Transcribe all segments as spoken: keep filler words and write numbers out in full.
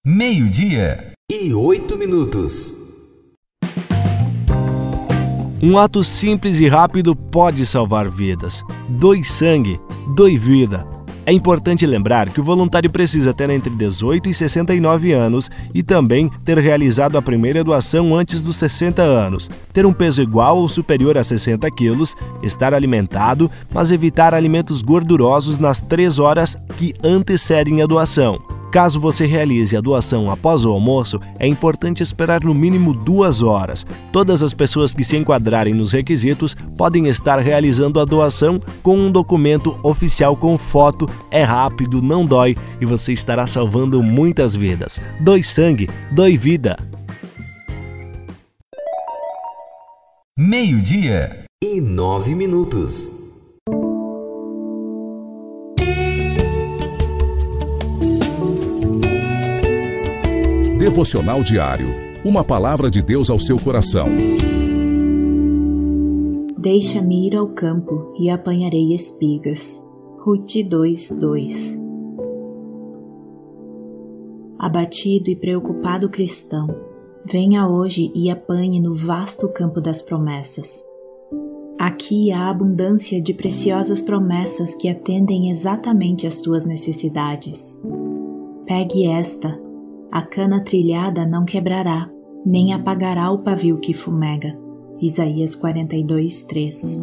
Meio-dia e oito minutos. Um ato simples e rápido pode salvar vidas. Doe sangue, doe vida. É importante lembrar que o voluntário precisa ter entre dezoito e sessenta e nove anos e também ter realizado a primeira doação antes dos sessenta anos, ter um peso igual ou superior a sessenta quilos, estar alimentado, mas evitar alimentos gordurosos nas três horas que antecedem a doação. Caso você realize a doação após o almoço, é importante esperar no mínimo duas horas. Todas as pessoas que se enquadrarem nos requisitos podem estar realizando a doação com um documento oficial com foto. É rápido, não dói e você estará salvando muitas vidas. Doe sangue, doe vida. Meio-dia e nove minutos. Devocional diário. Uma palavra de Deus ao seu coração. Deixa-me ir ao campo e apanharei espigas. Ruth dois, dois. Abatido e preocupado cristão, venha hoje e apanhe no vasto campo das promessas. Aqui há abundância de preciosas promessas que atendem exatamente às tuas necessidades. Pegue esta. A cana trilhada não quebrará, nem apagará o pavio que fumega. Isaías quarenta e dois, três.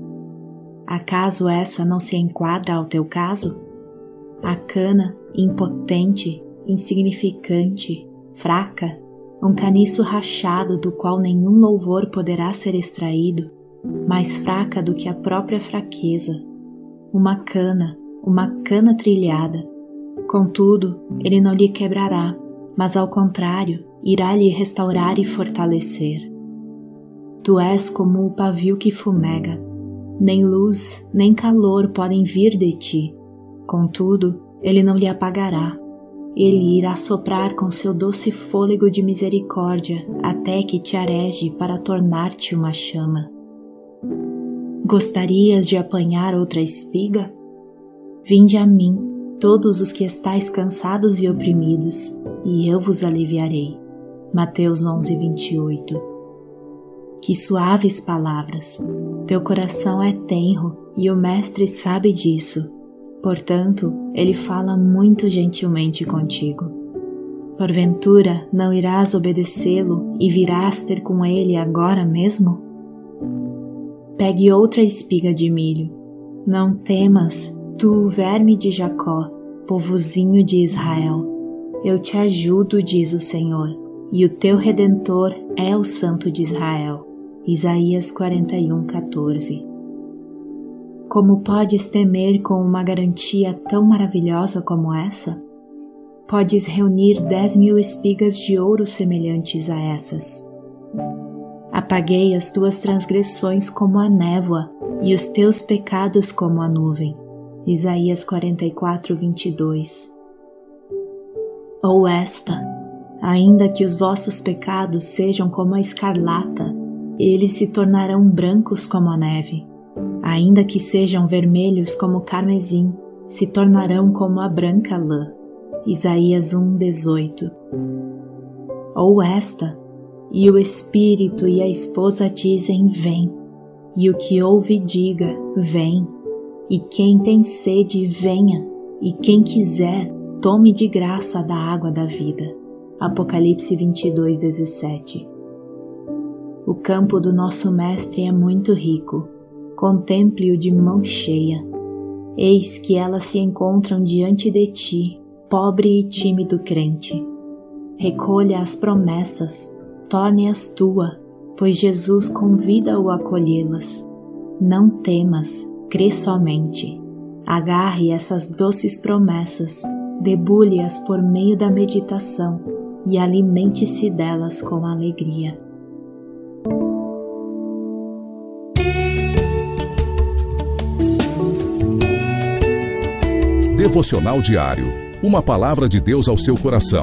Acaso essa não se enquadra ao teu caso? A cana, impotente, insignificante, fraca, um caniço rachado do qual nenhum louvor poderá ser extraído, mais fraca do que a própria fraqueza. Uma cana, uma cana trilhada. Contudo, ele não lhe quebrará, mas ao contrário, irá lhe restaurar e fortalecer. Tu és como o pavio que fumega, nem luz nem calor podem vir de ti, contudo, ele não lhe apagará. Ele irá soprar com seu doce fôlego de misericórdia até que te areje para tornar-te uma chama. Gostarias de apanhar outra espiga? Vinde a mim, todos os que estáis cansados e oprimidos, e eu vos aliviarei. Mateus onze, vinte e oito. Que suaves palavras! Teu coração é tenro e o Mestre sabe disso. Portanto, ele fala muito gentilmente contigo. Porventura, não irás obedecê-lo e virás ter com ele agora mesmo? Pegue outra espiga de milho. Não temas, tu, verme de Jacó, povozinho de Israel. Eu te ajudo, diz o Senhor, e o teu Redentor é o Santo de Israel. Isaías quarenta e um, quatorze. Como podes temer com uma garantia tão maravilhosa como essa? Podes reunir dez mil espigas de ouro semelhantes a essas. Apaguei as tuas transgressões como a névoa e os teus pecados como a nuvem. Isaías quarenta e quatro, vinte e dois. Ou esta, ainda que os vossos pecados sejam como a escarlata, eles se tornarão brancos como a neve. Ainda que sejam vermelhos como o carmesim, se tornarão como a branca lã. Isaías um, dezoito. Ou esta, e o Espírito e a esposa dizem, vem, e o que ouve diga, vem, e quem tem sede, venha, e quem quiser, tome de graça da água da vida. Apocalipse vinte e dois, dezessete. O campo do nosso Mestre é muito rico, contemple-o de mão cheia. Eis que elas se encontram diante de ti, pobre e tímido crente. Recolha as promessas, torne-as tua, pois Jesus convida-o a acolhê-las. Não temas, crê somente. Agarre essas doces promessas, debulhe-as por meio da meditação e alimente-se delas com alegria. Devocional diário. Uma palavra de Deus ao seu coração.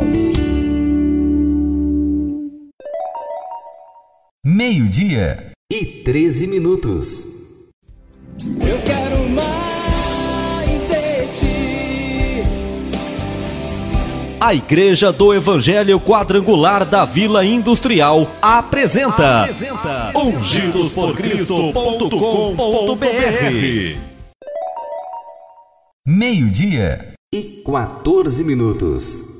Meio-dia e treze minutos. Eu quero mais de ti. A Igreja do Evangelho Quadrangular da Vila Industrial apresenta, apresenta ungidos por cristo ponto com ponto b r. Meio-dia e quatorze minutos.